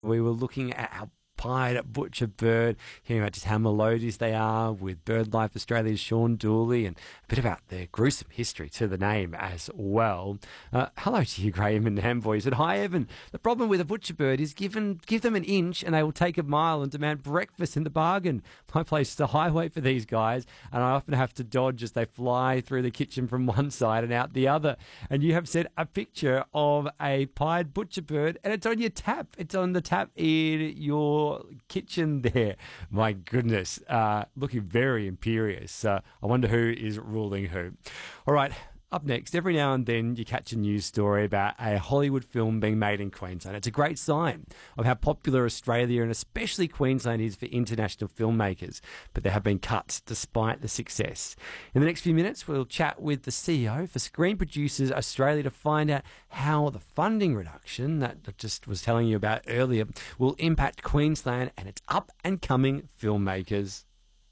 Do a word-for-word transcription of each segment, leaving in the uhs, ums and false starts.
We were looking at our pied butcher bird, hearing about just how melodious they are with BirdLife Australia's Sean Dooley, and a bit about their gruesome history to the name as well. Uh, hello to you, Graham and Namboy. He said, "Hi, Evan. The problem with a butcher bird is given give them an inch and they will take a mile and demand breakfast in the bargain. My place is a highway for these guys, and I often have to dodge as they fly through the kitchen from one side and out the other." And you have sent a picture of a pied butcher bird, and it's on your tap. It's on the tap in your kitchen there. My goodness, uh, looking very imperious. Uh, I wonder who is ruling who. All right, up next, every now and then you catch a news story about a Hollywood film being made in Queensland. It's a great sign of how popular Australia and especially Queensland is for international filmmakers, but there have been cuts despite the success. In the next few minutes, we'll chat with the C E O for Screen Producers Australia to find out how the funding reduction that I just was telling you about earlier will impact Queensland and its up-and-coming filmmakers.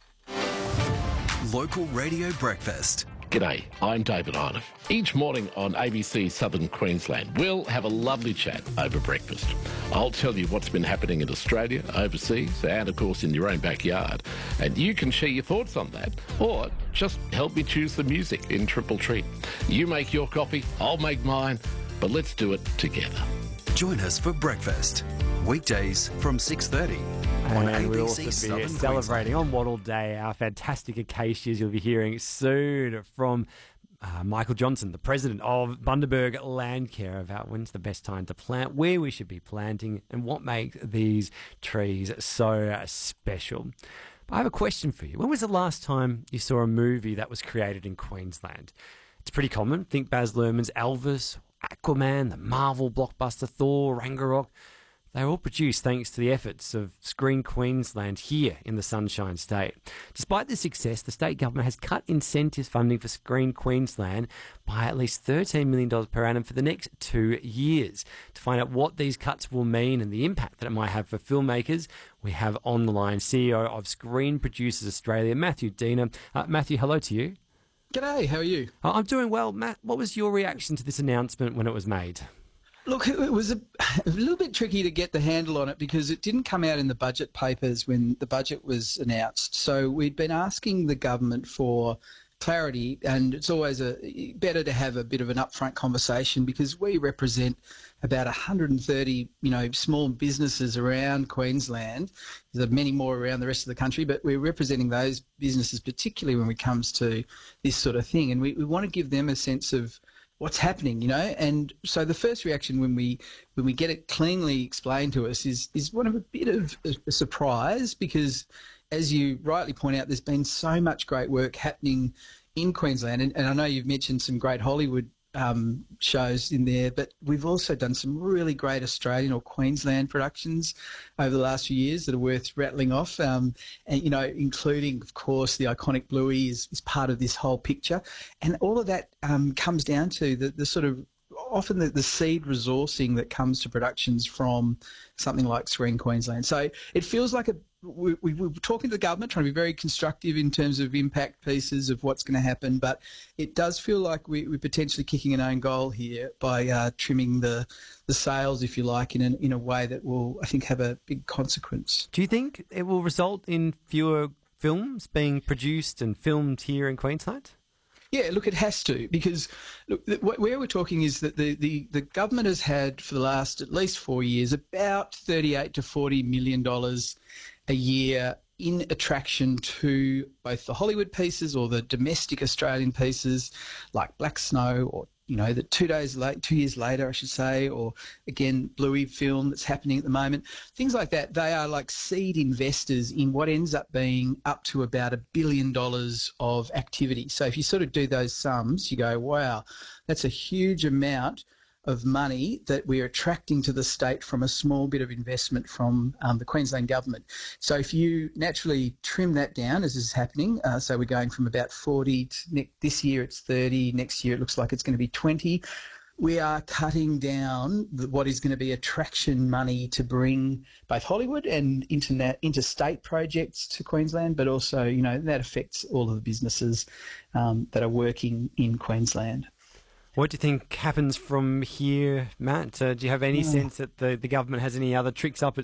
Local Radio Breakfast. G'day, I'm David Arnoff. Each morning on A B C Southern Queensland, we'll have a lovely chat over breakfast. I'll tell you what's been happening in Australia, overseas, and of course in your own backyard. And you can share your thoughts on that, or just help me choose the music in Triple Treat. You make your coffee, I'll make mine, but let's do it together. Join us for breakfast, weekdays from six thirty. On And we'll A B also C be Southern celebrating Queensland. on Wattle Day our fantastic acacias. You'll be hearing soon from uh, Michael Johnson, the president of Bundaberg Landcare, about when's the best time to plant, where we should be planting, and what makes these trees so uh, special. But I have a question for you. When was the last time you saw a movie that was created in Queensland? It's pretty common. Think Baz Luhrmann's Elvis, Aquaman, the Marvel blockbuster Thor, Ragnarok. They were all produced thanks to the efforts of Screen Queensland here in the Sunshine State. Despite this success, the state government has cut incentives funding for Screen Queensland by at least thirteen million dollars per annum for the next two years. To find out what these cuts will mean and the impact that it might have for filmmakers, we have on the line C E O of Screen Producers Australia, Matthew Deener. Uh, Matthew, hello to you. G'day, how are you? Uh, I'm doing well. Matt, what was your reaction to this announcement when it was made? Look, it was a, a little bit tricky to get the handle on it because it didn't come out in the budget papers when the budget was announced. So we'd been asking the government for clarity, and it's always a, better to have a bit of an upfront conversation because we represent about one hundred thirty, you know, small businesses around Queensland. There are many more around the rest of the country, but we're representing those businesses particularly when it comes to this sort of thing, and we, we want to give them a sense of what's happening, you know. And so the first reaction when we when we get it cleanly explained to us is is one of a bit of a, a surprise because, as you rightly point out, there's been so much great work happening in Queensland, and, and I know you've mentioned some great Hollywood um, shows in there, but we've also done some really great Australian or Queensland productions over the last few years that are worth rattling off, um, and you know, including, of course, the iconic Bluey is, is part of this whole picture, and all of that um, comes down to the, the sort of often the, the seed resourcing that comes to productions from something like Screen Queensland. So it feels like a we, we, we're talking to the government, trying to be very constructive in terms of impact pieces of what's going to happen, but it does feel like we, we're potentially kicking an own goal here by uh, trimming the the sails, if you like, in, an, in a way that will, I think, have a big consequence. Do you think it will result in fewer films being produced and filmed here in Queensland? Yeah, look, it has to, because look, where we're talking is that the, the, the government has had for the last at least four years about thirty-eight to forty million dollars a year in attraction to both the Hollywood pieces or the domestic Australian pieces like Black Snow, or you know, the two days late, two years later, I should say, or again, Bluey film that's happening at the moment. Things like that, they are like seed investors in what ends up being up to about a billion dollars of activity. So if you sort of do those sums, you go, wow, that's a huge amount of money that we're attracting to the state from a small bit of investment from um, the Queensland government. So if you naturally trim that down, as is happening, uh, so we're going from about forty to ne- this year it's thirty, next year it looks like it's going to be twenty. We are cutting down the, what is going to be attraction money to bring both Hollywood and internet, interstate projects to Queensland, but also, you know, that affects all of the businesses um, that are working in Queensland. What do you think happens from here, Matt? Uh, do you have any Yeah. sense that the, the government has any other tricks up its